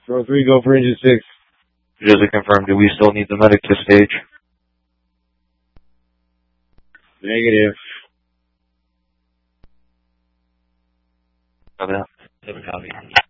Control 3, go for engine 6. Just to confirm, do we still need the medic to stage? Negative. Okay. Copy.